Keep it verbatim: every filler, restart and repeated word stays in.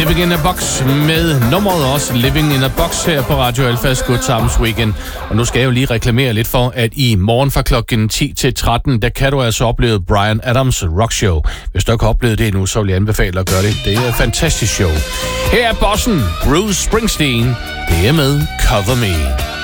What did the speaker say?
Living in a Box med nummeret også Living in a Box her på Radio Alphas Good Times Weekend. Og nu skal jeg jo lige reklamere lidt for, at i morgen fra klokken ti til tretten, der kan du altså opleve Bryan Adams Rock Show. Hvis du ikke har oplevet det endnu, så vil jeg anbefale at gøre det. Det er et fantastisk show. Her er bossen, Bruce Springsteen. Det er med Cover Me.